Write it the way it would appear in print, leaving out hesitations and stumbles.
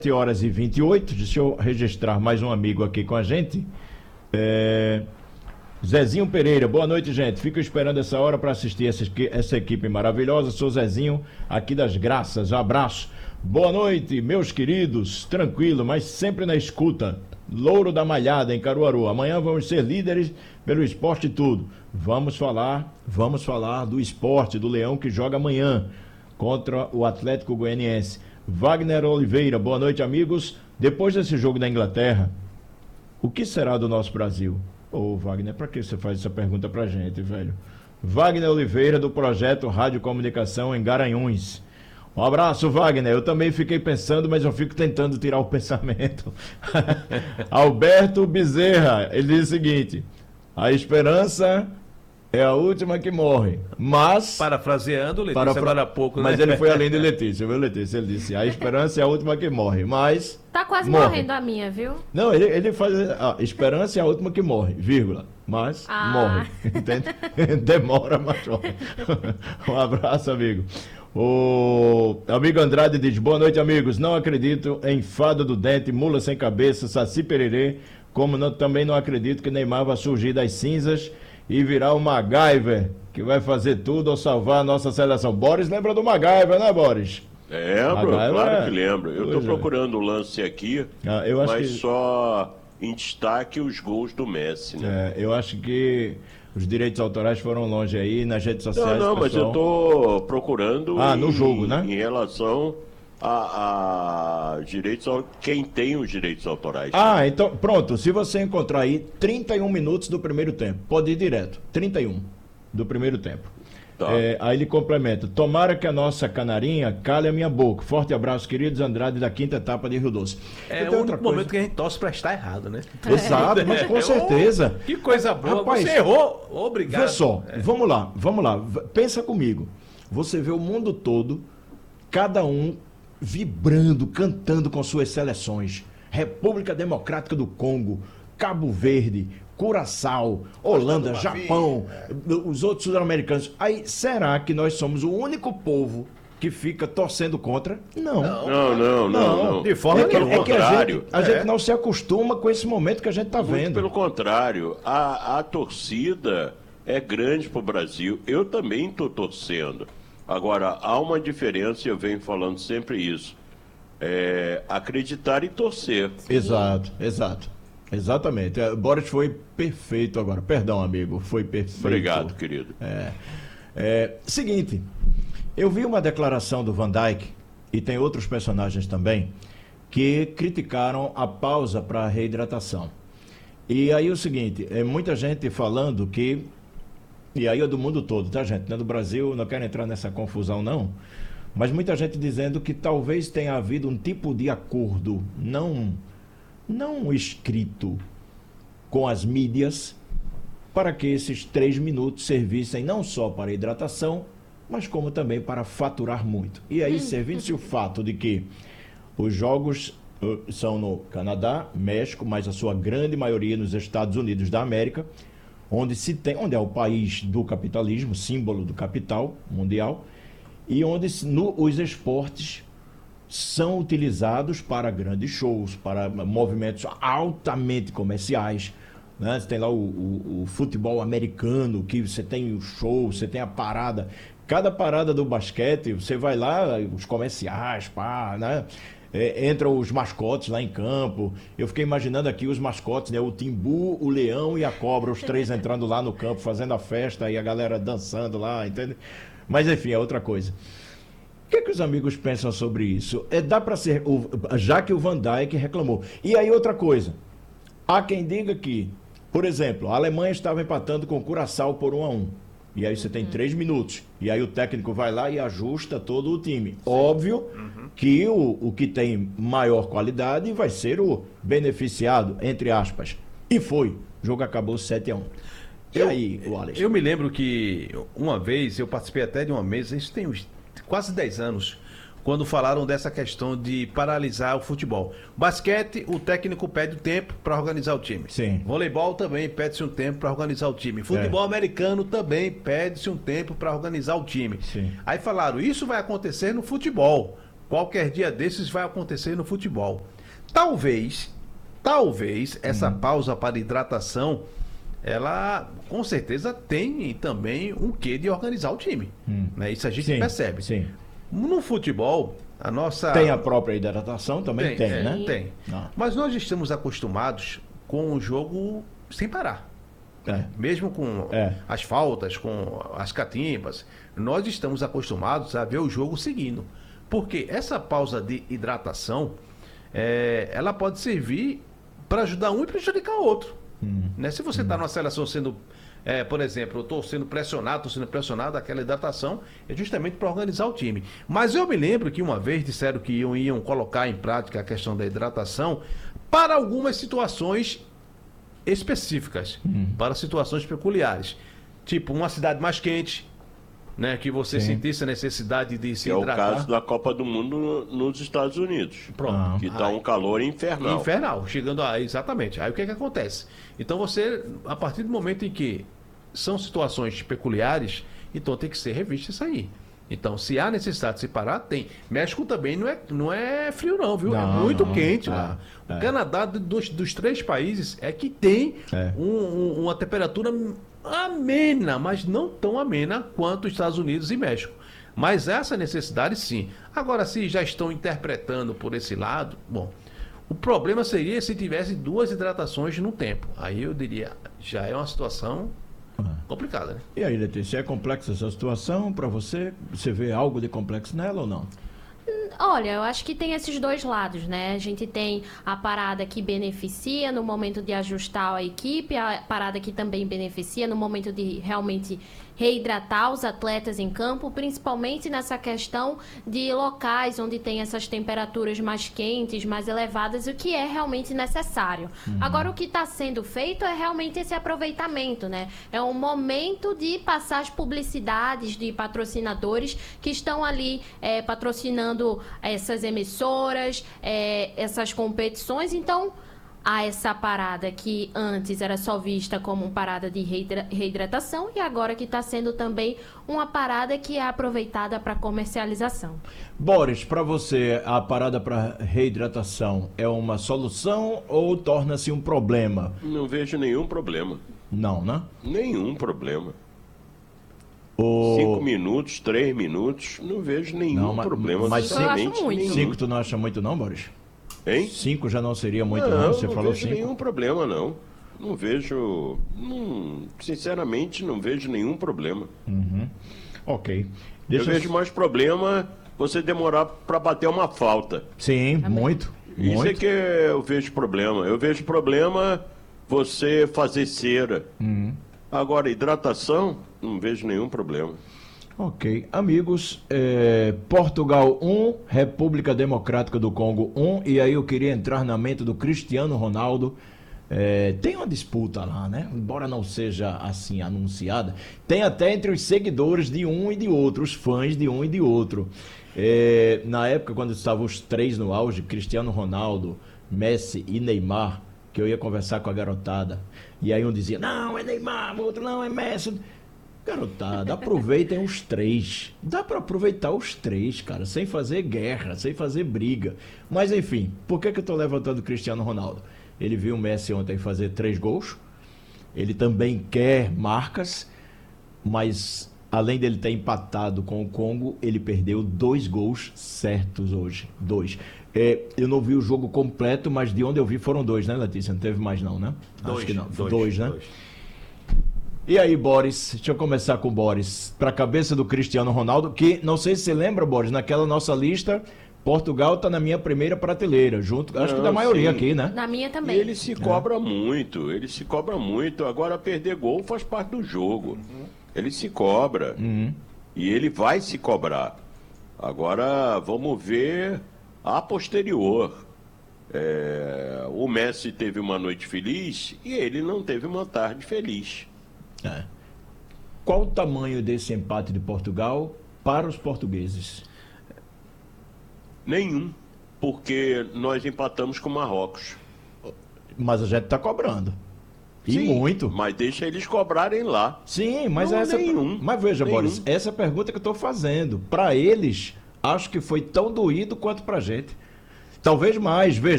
horas e 28, deixa eu registrar mais um amigo aqui com a gente. Zezinho Pereira, boa noite, gente. Fico esperando essa hora para assistir essa equipe maravilhosa. Sou Zezinho, aqui das Graças. Um abraço. Boa noite, meus queridos. Tranquilo, mas sempre na escuta. Louro da Malhada, em Caruaru. Amanhã vamos ser líderes pelo esporte e tudo. Vamos falar do esporte, do Leão que joga amanhã contra o Atlético Goianiense. Wagner Oliveira, boa noite, amigos. Depois desse jogo da Inglaterra, o que será do nosso Brasil? Ô, Wagner, para que você faz essa pergunta pra gente, velho? Wagner Oliveira, do projeto Rádio Comunicação em Garanhuns. Um abraço, Wagner. Eu também fiquei pensando, mas eu fico tentando tirar o pensamento. Alberto Bezerra, ele diz o seguinte: a esperança é a última que morre, mas... Parafraseando, Letícia, agora há pouco, né? Mas ele foi além de Letícia, viu, Letícia? Ele disse, a esperança é a última que morre, mas... Tá quase morre. morrendo a minha, viu? Não, ele faz... A esperança é a última que morre, vírgula, mas morre. Entende? Demora, mas morre. Um abraço, amigo. O amigo Andrade diz, boa noite, amigos. Não acredito em Fada do Dente, Mula Sem Cabeça, Saci Pererê, como também não acredito que Neymar vai surgir das cinzas e virar o MacGyver, que vai fazer tudo ao salvar a nossa seleção. Boris lembra do MacGyver, né, Boris? Lembro, claro que lembro. Eu estou procurando o lance aqui, eu acho mas que... só em destaque os gols do Messi, né? Eu acho que os direitos autorais foram longe aí nas redes sociais. Não, mas eu estou procurando no jogo, né? Em relação a direitos, quem tem os direitos autorais. Então, pronto, se você encontrar aí 31 minutos do primeiro tempo, pode ir direto, 31 do primeiro tempo. Tá. Aí ele complementa, tomara que a nossa canarinha cale a minha boca. Forte abraço, queridos. Andrade, da quinta etapa de Rio Doce. É o único momento que a gente torce pra estar errado, né? Exato, mas com certeza. Que coisa boa. Rapaz, você errou, obrigado. Vê só, vamos lá, pensa comigo. Você vê o mundo todo, cada um vibrando, cantando com suas seleções. República Democrática do Congo, Cabo Verde, Curaçao, Holanda, Japão, os outros sul-americanos. Aí, será que nós somos o único povo que fica torcendo contra? Não. De forma nenhuma. É que a gente não se acostuma com esse momento que a gente está vendo. Muito pelo contrário, a torcida é grande para o Brasil. Eu também estou torcendo. Agora, há uma diferença, e eu venho falando sempre isso, acreditar e torcer. Exato. Exatamente. Boris foi perfeito agora. Perdão, amigo, foi perfeito. Obrigado, querido. Seguinte, eu vi uma declaração do Van Dijk, e tem outros personagens também, que criticaram a pausa para a reidratação. E aí o seguinte, muita gente falando que... E aí é do mundo todo, tá, gente? Não é do Brasil, não quero entrar nessa confusão, não. Mas muita gente dizendo que talvez tenha havido um tipo de acordo não escrito com as mídias para que esses 3 minutos servissem não só para hidratação, mas como também para faturar muito. E aí, servindo-se o fato de que os jogos são no Canadá, México, mas a sua grande maioria nos Estados Unidos da América, onde é o país do capitalismo, símbolo do capital mundial, e onde os esportes são utilizados para grandes shows, para movimentos altamente comerciais, né? Você tem lá o futebol americano, que você tem o show, você tem a parada. Cada parada do basquete, você vai lá, os comerciais, né? Entram os mascotes lá em campo. Eu fiquei imaginando aqui os mascotes, né? O Timbu, o Leão e a Cobra, os 3 entrando lá no campo, fazendo a festa e a galera dançando lá, entende? Mas enfim, é outra coisa. O que os amigos pensam sobre isso? Dá para ser, já que o Van Dijk reclamou. E aí outra coisa, há quem diga que, por exemplo, a Alemanha estava empatando com o Curaçao por 1-1. E aí você tem 3 minutos. E aí o técnico vai lá e ajusta todo o time. Sim. Óbvio que o que tem maior qualidade vai ser o beneficiado, entre aspas. E foi. O jogo acabou 7-1. E aí, o Alex? Eu me lembro que uma vez, eu participei até de uma mesa, isso tem quase 10 anos, quando falaram dessa questão de paralisar o futebol. Basquete, o técnico pede tempo para organizar o time. Sim. Voleibol também pede-se um tempo para organizar o time. Futebol americano também pede-se um tempo para organizar o time. Sim. Aí falaram, isso vai acontecer no futebol. qualquer dia desses vai acontecer no futebol. Talvez essa pausa para hidratação, ela com certeza tem também um quê de organizar o time. Né? Isso a gente percebe. Sim. No futebol, a nossa... Tem a própria hidratação? Também tem, né? Tem. Mas nós estamos acostumados com o jogo sem parar. Mesmo com as faltas, com as catimbas, nós estamos acostumados a ver o jogo seguindo. Porque essa pausa de hidratação, ela pode servir para ajudar um e prejudicar o outro. Né? Se você está numa seleção sendo, por exemplo, eu estou sendo pressionado, aquela hidratação é justamente para organizar o time. Mas eu me lembro que uma vez disseram que iam colocar em prática a questão da hidratação para algumas situações específicas, para situações peculiares. Tipo, uma cidade mais quente, né, que você sentisse a necessidade de se hidratar. É o caso da Copa do Mundo nos Estados Unidos. Pronto. Que está um calor infernal. Infernal, chegando a... Exatamente. Aí o que acontece? Então você, a partir do momento em que são situações peculiares, então tem que ser revista isso aí. Então, se há necessidade de se parar, tem. México também não é frio não, viu? É muito quente lá. O Canadá, dos 3 países, é que tem uma temperatura amena, mas não tão amena quanto os Estados Unidos e México. Mas essa necessidade, sim. Agora, se já estão interpretando por esse lado, bom, o problema seria se tivesse 2 hidratações no tempo. Aí eu diria, já é uma situação complicada, né? E aí, Letícia, é complexa essa situação para você? Você vê algo de complexo nela ou não? Olha, eu acho que tem esses dois lados, né? A gente tem a parada que beneficia no momento de ajustar a equipe, a parada que também beneficia no momento de realmente reidratar os atletas em campo, principalmente nessa questão de locais onde tem essas temperaturas mais quentes, mais elevadas, o que é realmente necessário. Agora, o que está sendo feito é realmente esse aproveitamento, né? É um momento de passar as publicidades de patrocinadores que estão ali patrocinando essas emissoras, essas competições. Então, há essa parada que antes era só vista como uma parada de reidratação e agora que está sendo também uma parada que é aproveitada para comercialização. Boris, para você, a parada para reidratação é uma solução ou torna-se um problema? Não vejo nenhum problema. Não, né? Nenhum problema. 5 minutos, 3 minutos, não vejo nenhum problema. Mas sinceramente, 5 tu não acha muito não, Boris? Hein? 5 já não seria muito não, você falou 5. Não vejo nenhum problema não. Não vejo, sinceramente não vejo nenhum problema. Ok. Eu vejo mais problema você demorar para bater uma falta. Sim, muito. Isso é que eu vejo problema. Eu vejo problema você fazer cera. Agora, hidratação, não vejo nenhum problema. Ok. Amigos, Portugal 1, República Democrática do Congo 1, e aí eu queria entrar na mente do Cristiano Ronaldo. Tem uma disputa lá, né? Embora não seja assim anunciada, tem até entre os seguidores de um e de outro, os fãs de um e de outro. Na época, quando estavam os 3 no auge, Cristiano Ronaldo, Messi e Neymar, que eu ia conversar com a garotada, e aí um dizia, não, é Neymar, o outro não, é Messi. Garotada, aproveitem os 3. Dá pra aproveitar os 3, cara, sem fazer guerra, sem fazer briga. Mas enfim, por que eu tô levantando o Cristiano Ronaldo? Ele viu o Messi ontem fazer 3 gols. Ele também quer marcas, mas além dele ter empatado com o Congo, ele perdeu 2 gols certos hoje. 2. Eu não vi o jogo completo, mas de onde eu vi foram 2, né, Letícia? Não teve mais não, né? 2. Acho que não. 2, né? 2. E aí, Boris, deixa eu começar com o Boris. Para a cabeça do Cristiano Ronaldo, que não sei se você lembra, Boris, naquela nossa lista, Portugal está na minha primeira prateleira, junto, acho que da maioria aqui, né? Na minha também. E ele se cobra muito, ele se cobra muito. Agora, perder gol faz parte do jogo. Ele se cobra. E ele vai se cobrar. Agora, vamos ver a posterior. O Messi teve uma noite feliz e ele não teve uma tarde feliz. Qual o tamanho desse empate de Portugal para os portugueses? Nenhum, porque nós empatamos com Marrocos. Mas a gente está cobrando. E Sim, muito. Mas deixa eles cobrarem lá. Sim, mas não, essa. Nenhum. Mas veja, Nenhum. Boris, essa pergunta que eu estou fazendo. Para eles, acho que foi tão doído quanto pra gente. Talvez mais, veja.